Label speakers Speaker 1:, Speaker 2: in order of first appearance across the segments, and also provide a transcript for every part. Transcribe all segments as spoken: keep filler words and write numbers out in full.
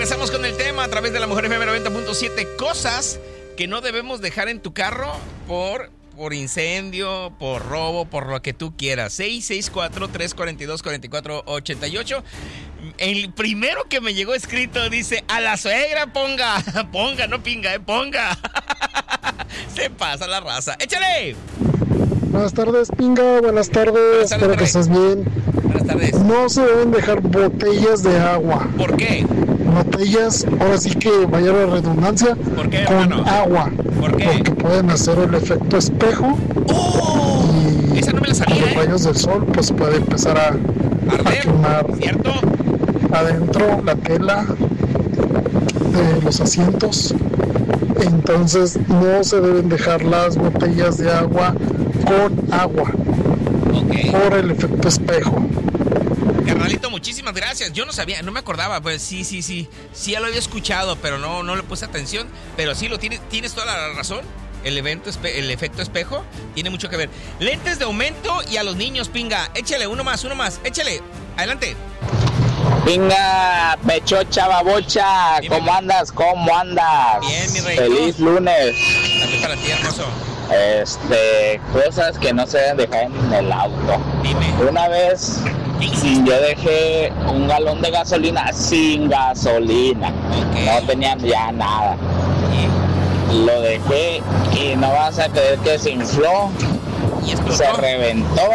Speaker 1: Regresamos con el tema a través de la Mujer F M noventa punto siete. Cosas que no debemos dejar en tu carro por, por incendio, por robo, por lo que tú quieras. seis seis cuatro, tres cuatro dos, cuatro cuatro ocho ocho. El primero que me llegó escrito dice: a la suegra ponga, ponga, no pinga, eh, ponga. Se pasa la raza. ¡Échale!
Speaker 2: Buenas tardes, pinga. Buenas tardes.
Speaker 1: Buenas tardes,
Speaker 2: Espero que estés bien.
Speaker 1: Buenas tardes.
Speaker 2: No se deben dejar botellas de agua.
Speaker 1: ¿Por qué?
Speaker 2: Botellas, ahora sí que vaya la redundancia,
Speaker 1: ¿Por qué,
Speaker 2: con
Speaker 1: hermano?
Speaker 2: agua.
Speaker 1: ¿Por qué?
Speaker 2: Porque pueden hacer el efecto espejo.
Speaker 1: ¡Oh!
Speaker 2: Y
Speaker 1: Esa no me la sabía,
Speaker 2: con los
Speaker 1: ¿eh?
Speaker 2: rayos del sol, pues puede empezar a, a
Speaker 1: Arder,
Speaker 2: quemar
Speaker 1: ¿cierto?
Speaker 2: adentro la tela de los asientos. Entonces no se deben dejar las botellas de agua con agua.
Speaker 1: Ok.
Speaker 2: Por el efecto espejo.
Speaker 1: Carnalito, muchísimas gracias. Yo no sabía, no me acordaba. Pues sí, sí, sí. Sí, ya lo había escuchado, pero no, no le puse atención. Pero sí, lo tienes, tienes toda la razón. El evento, el efecto espejo tiene mucho que ver. Lentes de aumento y a los niños, pinga. Échale, uno más, uno más. Échale. Adelante.
Speaker 3: Pinga, pechocha, babocha,
Speaker 1: Dime.
Speaker 3: ¿cómo andas? ¿Cómo andas?
Speaker 1: Bien, mi rey.
Speaker 3: Feliz lunes.
Speaker 1: También para ti, hermoso.
Speaker 3: Este, cosas que no se deben dejar en el auto.
Speaker 1: Dime.
Speaker 3: Una vez
Speaker 1: ¿Qué hiciste?
Speaker 3: yo dejé un galón de gasolina sin gasolina.
Speaker 1: Ok.
Speaker 3: No tenía ya nada. Lo dejé y no vas a creer que se infló,
Speaker 1: Y explotó.
Speaker 3: se reventó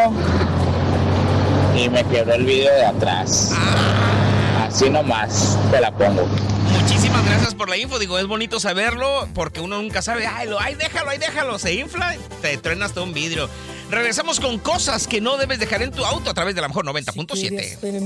Speaker 3: y me quebró el vidrio de atrás.
Speaker 1: Ah,
Speaker 3: Así nomás te la pongo.
Speaker 1: muchísimas gracias por la info. Digo, es bonito saberlo porque uno nunca sabe. Ay, lo, ay, déjalo, ay, déjalo. Se infla, te truenas todo un vidrio. Regresamos con cosas que no debes dejar en tu auto a través de la Mejor noventa punto siete.